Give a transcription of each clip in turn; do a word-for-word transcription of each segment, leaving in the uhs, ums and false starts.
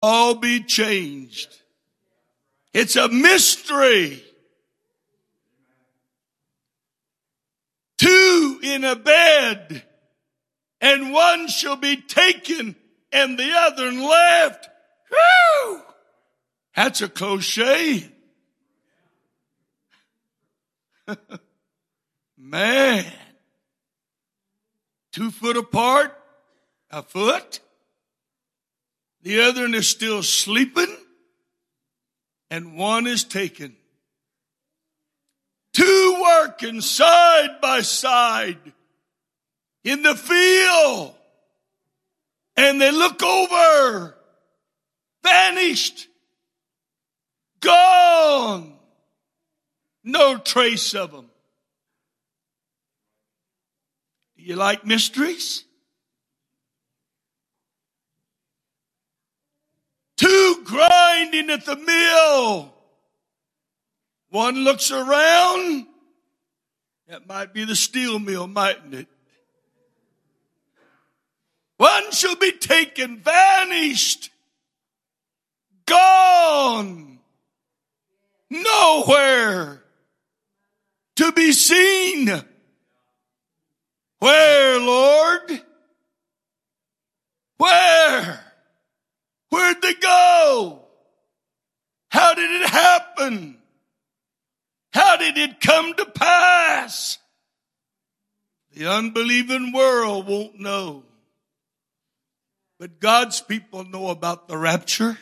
all be changed. It's a mystery. Two in a bed, and one shall be taken and the other left. Whew! That's a cliche. Man. Two foot apart, a foot. The other one is still sleeping, and one is taken. Two working side by side in the field, and they look over, vanished, gone, no trace of them. Do you like mysteries? Two grinding at the mill. One looks around. That might be the steel mill, mightn't it? One shall be taken, vanished, gone, nowhere to be seen. Where, Lord? Where? Where'd they go? How did it happen? How did it come to pass? The unbelieving world won't know. But God's people know about the rapture.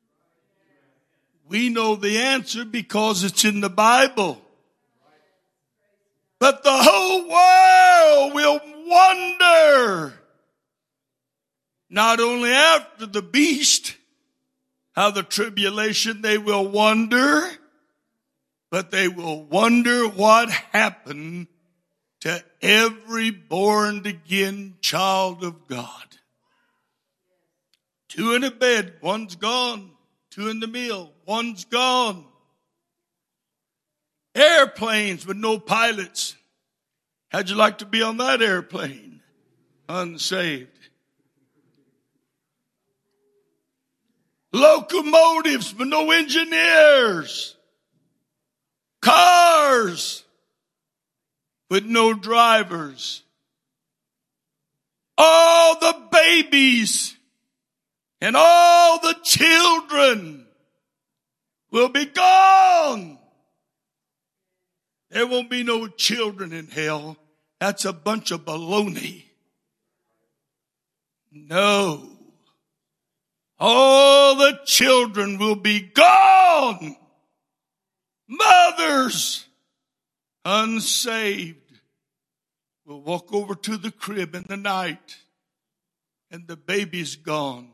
We know the answer because it's in the Bible. But the whole world will wonder, not only after the beast, how the tribulation, they will wonder, but they will wonder what happened to every born again child of God. Two in a bed, one's gone. Two in the mill, one's gone. Airplanes with no pilots. How'd you like to be on that airplane? Unsaved. Locomotives with no engineers. Cars with no drivers. All the babies and all the children will be gone. There won't be no children in hell. That's a bunch of baloney. No. All the children will be gone. Mothers, unsaved, will walk over to the crib in the night, and the baby's gone.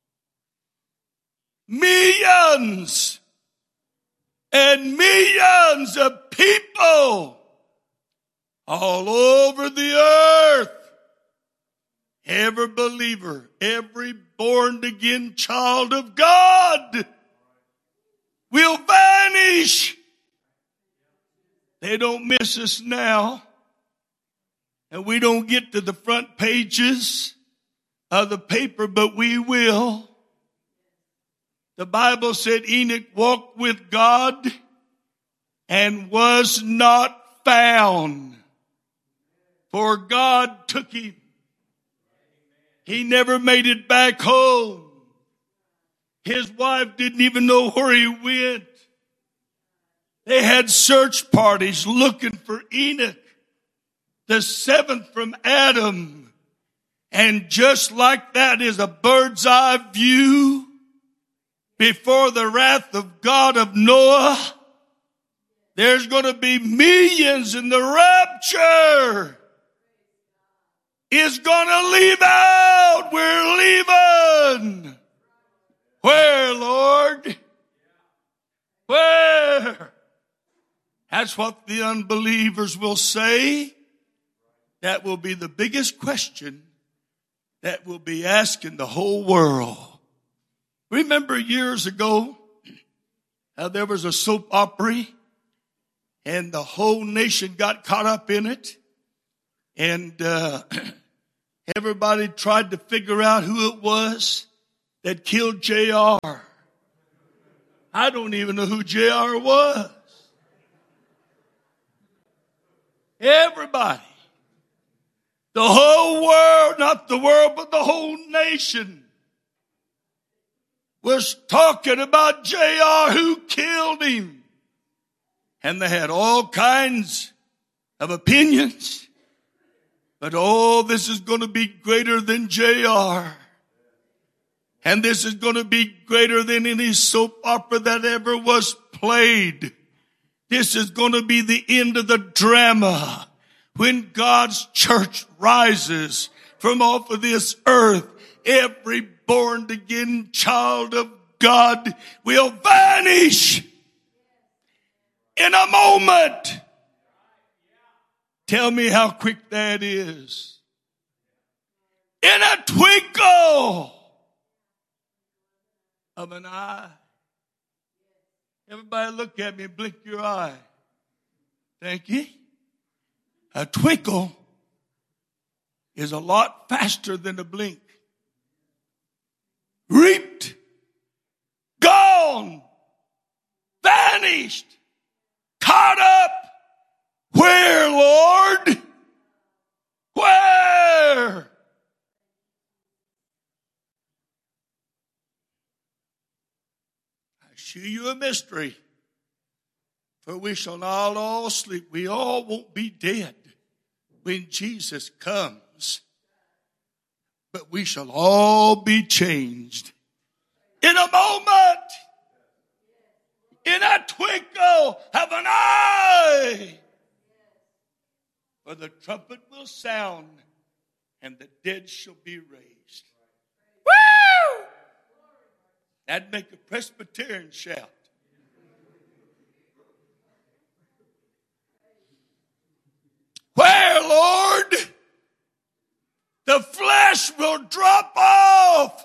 Millions and millions of people all over the earth. Every believer, every born again child of God will vanish. They don't miss us now. And we don't get to the front pages of the paper, but we will. The Bible said Enoch walked with God and was not found, for God took him. He never made it back home. His wife didn't even know where he went. They had search parties looking for Enoch, the seventh from Adam. And just like that is a bird's eye view before the wrath of God of Noah, there's going to be millions, and the rapture is going to leave out. We're leaving. Where, Lord? Where? That's what the unbelievers will say. That will be the biggest question that will be asked in the whole world. Remember years ago, how there was a soap opera and the whole nation got caught up in it. And uh, everybody tried to figure out who it was. that killed J R. I don't even know who J R was. Everybody. The whole world, not the world, but the whole nation was talking about J R, who killed him. And they had all kinds of opinions. But oh, this is going to be greater than J R. And this is going to be greater than any soap opera that ever was played. This is going to be the end of the drama. When God's church rises from off of this earth, every born again child of God will vanish in a moment. Tell me how quick that is. In a twinkle of an eye. Everybody look at me and blink your eye. Thank you. A twinkle is a lot faster than a blink. Reaped, gone, vanished, caught up. Where, Lord? Where? I shew you a mystery. For we shall not all sleep. We all won't be dead when Jesus comes. But we shall all be changed in a moment, in a twinkle of an eye. For the trumpet will sound and the dead shall be raised. Woo! That'd make a Presbyterian shout. Where, Lord? The flesh will drop off.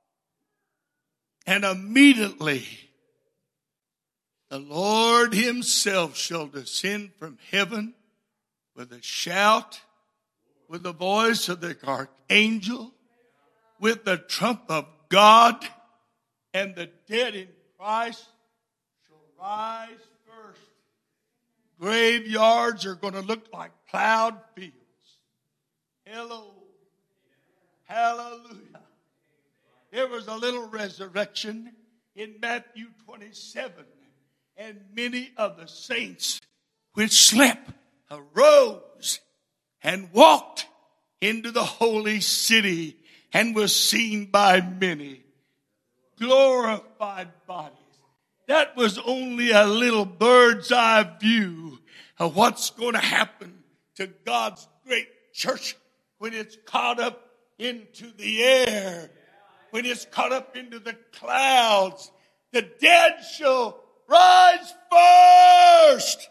And immediately the Lord himself shall descend from heaven with a shout, with the voice of the archangel, with the trump of God, and the dead in Christ shall rise first. Graveyards are going to look like plowed fields. Hello. Hallelujah. There was a little resurrection in Matthew twenty-seven, and many of the saints which slept arose and walked into the holy city and was seen by many. Glorified bodies. That was only a little bird's eye view of what's going to happen to God's great church when it's caught up into the air, when it's caught up into the clouds. The dead shall rise first.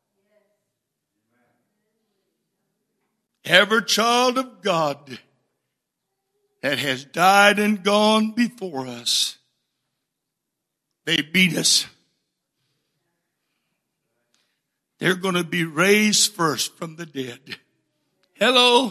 Every child of God that has died and gone before us, they beat us. They're going to be raised first from the dead. Hello.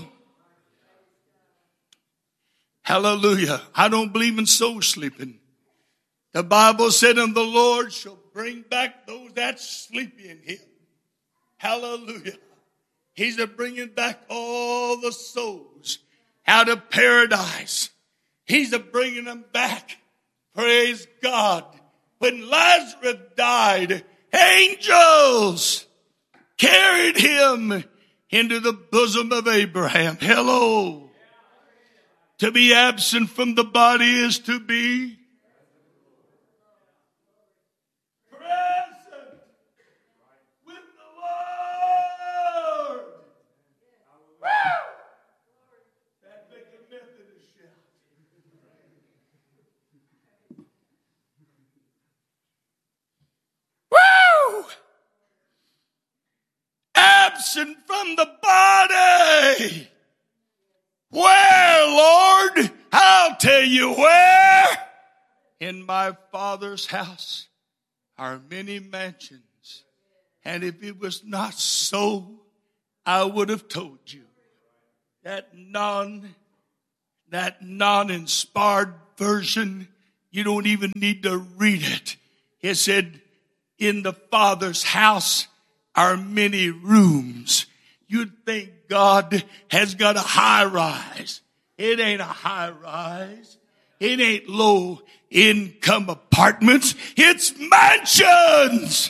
Hallelujah. I don't believe in soul sleeping. The Bible said, and the Lord shall bring back those that sleep in him. Hallelujah. He's a bringing back all the souls out of paradise. He's a bringing them back. Praise God. When Lazarus died, angels carried him into the bosom of Abraham. Hello. To be absent from the body is to be present with the Lord. Woo! That make a Methodist shout. Woo! Absent from the body. Where, Lord? I'll tell you where. In my Father's house are many mansions. And if it was not so, I would have told you. That non, that non-inspired version, you don't even need to read it. It said, in the Father's house are many rooms. You'd think God has got a high rise. It ain't a high rise. It ain't low income apartments. It's mansions.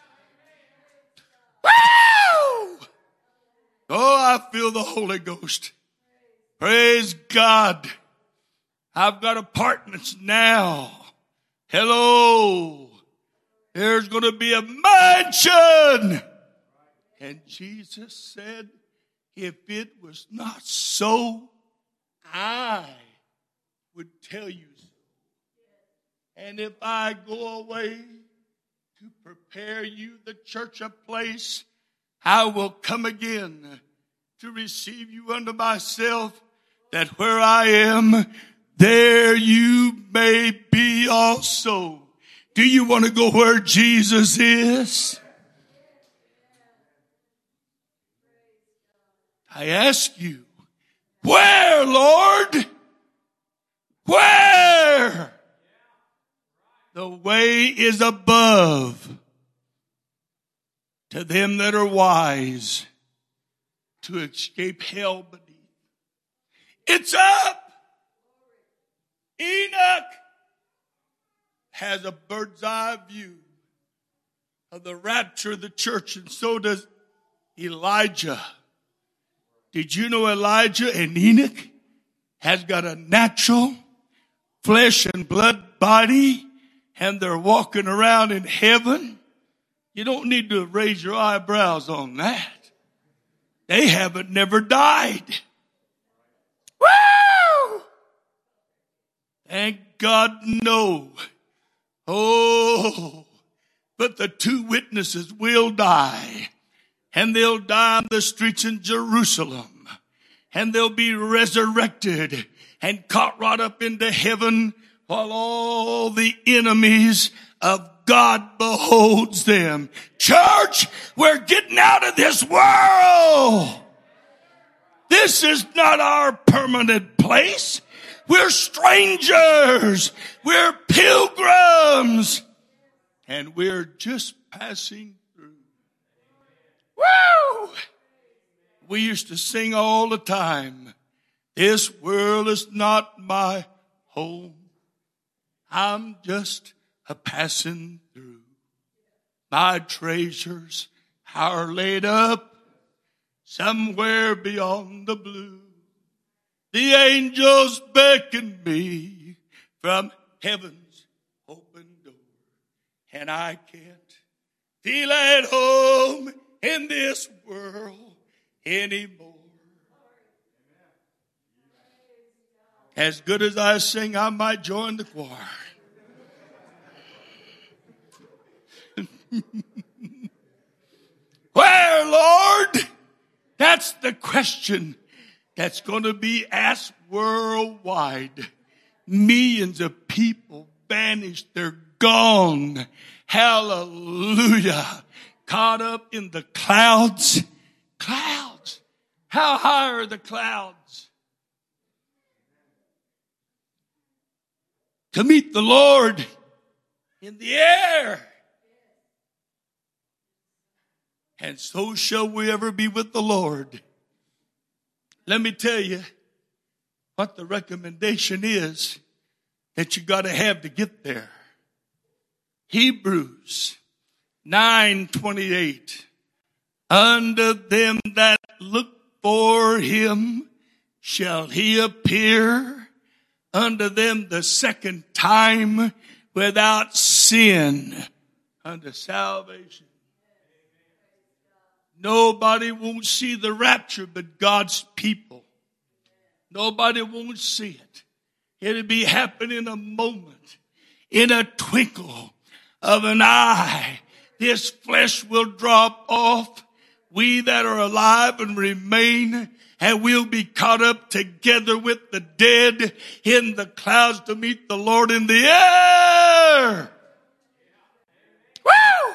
Woo! Oh, I feel the Holy Ghost. Praise God. I've got apartments now. Hello. There's going to be a mansion. And Jesus said, if it was not so, I would tell you so. And if I go away to prepare you, the church, a place, I will come again to receive you unto myself, that where I am, there you may be also. Do you want to go where Jesus is? I ask you, where, Lord? Where? The way is above to them that are wise to escape hell beneath. It's up. Enoch has a bird's eye view of the rapture of the church, and so does Elijah. Did you know Elijah and Enoch has got a natural flesh and blood body, and they're walking around in heaven? You don't need to raise your eyebrows on that. They haven't never died. Woo! Thank God, no. Oh, but the two witnesses will die, and they'll die on the streets in Jerusalem, and they'll be resurrected and caught right up into heaven while all the enemies of God beholds them. Church, we're getting out of this world. This is not our permanent place. We're strangers. We're pilgrims. And we're just passing through. Woo! We used to sing all the time, this world is not my home. I'm just a passing through. My treasures are laid up somewhere beyond the blue. The angels beckon me from heaven's open door, and I can't feel at home in this world anymore. As good as I sing, I might join the choir. Where, Lord? That's the question that's going to be asked worldwide. Millions of people vanished. They're gone. Hallelujah. Caught up in the clouds. Clouds. How high are the clouds? To meet the Lord in the air. And so shall we ever be with the Lord. Let me tell you what the recommendation is that you got to have to get there. Hebrews nine twenty-eight. Unto them that look for him shall he appear, unto them the second time without sin, unto salvation. Nobody won't see the rapture but God's people. Nobody won't see it. It'll be happening in a moment, in a twinkle of an eye. This flesh will drop off. We that are alive and remain, and we'll be caught up together with the dead in the clouds to meet the Lord in the air. Woo!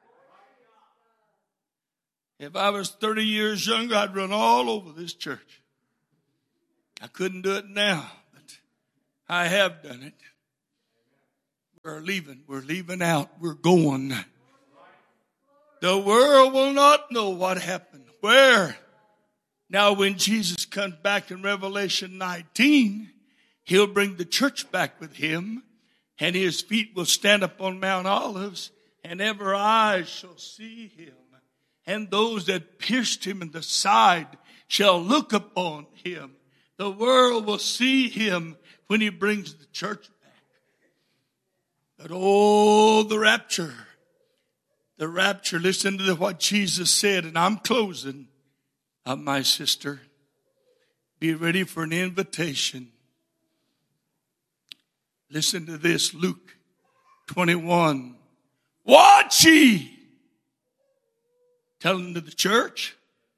If I was thirty years younger, I'd run all over this church. I couldn't do it now, but I have done it. We're leaving. We're leaving out. We're going. The world will not know what happened. Where? Now when Jesus comes back in Revelation nineteen, he'll bring the church back with him, and his feet will stand upon Mount Olives, and every eye shall see him. And those that pierced him in the side shall look upon him. The world will see him when he brings the church back. But oh, the rapture. The rapture, listen to what Jesus said, and I'm closing, uh, my sister. Be ready for an invitation. Listen to this, Luke twenty-one. Watch ye. Telling to the church.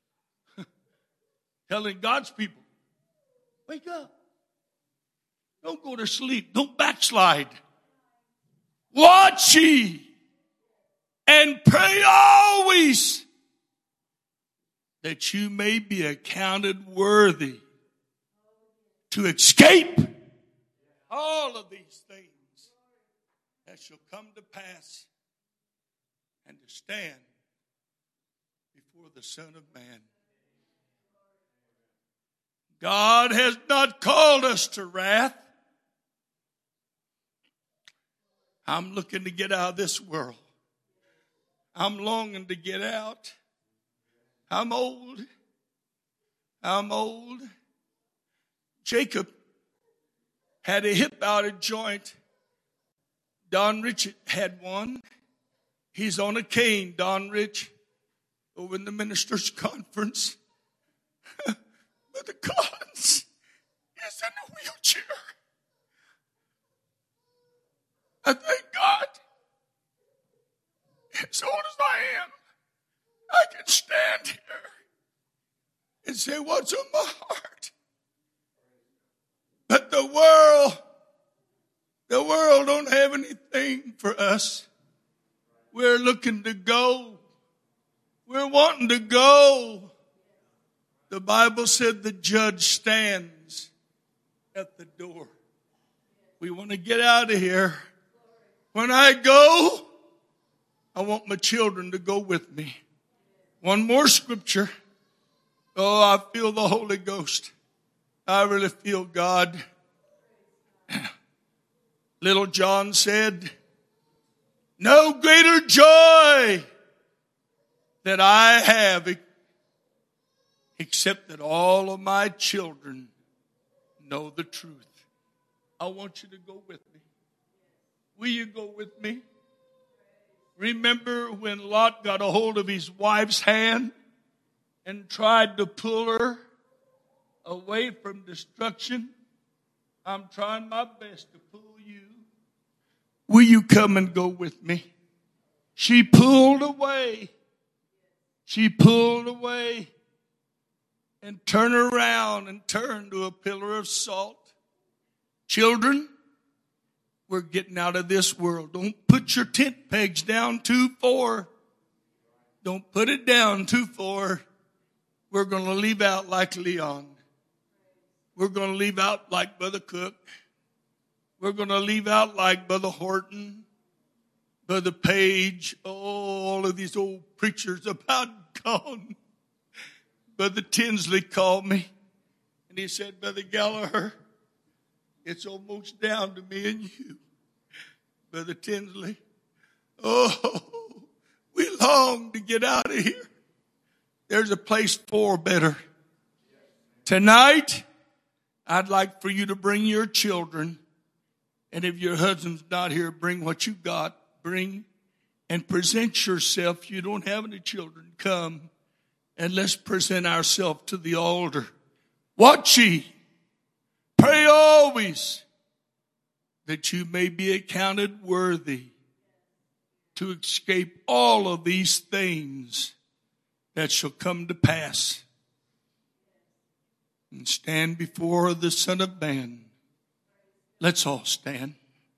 Telling God's people. Wake up. Don't go to sleep. Don't backslide. Watch ye. And pray always that you may be accounted worthy to escape all of these things that shall come to pass and to stand before the Son of Man. God has not called us to wrath. I'm looking to get out of this world. I'm longing to get out. I'm old. I'm old. Jacob had a hip out of joint. Don Rich had one. He's on a cane, Don Rich, over in the ministers' conference. Brother Collins is in a wheelchair. I thank God, as old as I am, I can stand here and say what's on my heart. But the world, the world don't have anything for us. We're looking to go. We're wanting to go. The Bible said the judge stands at the door. We want to get out of here. When I go, I want my children to go with me. One more scripture. Oh, I feel the Holy Ghost. I really feel God. Little John said, no greater joy that I have except that all of my children know the truth. I want you to go with me. Will you go with me? Remember when Lot got a hold of his wife's hand and tried to pull her away from destruction? I'm trying my best to pull you. Will you come and go with me? She pulled away. She pulled away and turned around and turned to a pillar of salt. Children, we're getting out of this world. Don't put your tent pegs down too far. Don't put it down too far. We're going to leave out like Leon. We're going to leave out like Brother Cook. We're going to leave out like Brother Horton, Brother Page, all of these old preachers about gone. Brother Tinsley called me and he said, Brother Gallagher, it's almost down to me and you. Brother Tinsley, oh, we long to get out of here. There's a place for better. Tonight, I'd like for you to bring your children. And if your husband's not here, bring what you got. Bring and present yourself. You don't have any children. Come and let's present ourselves to the altar. Watch ye. Pray always that you may be accounted worthy to escape all of these things that shall come to pass and stand before the Son of Man. Let's all stand.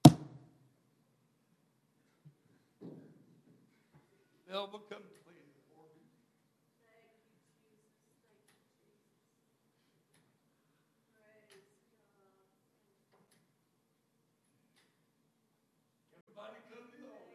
Melba, come play for me. Everybody come to the altar.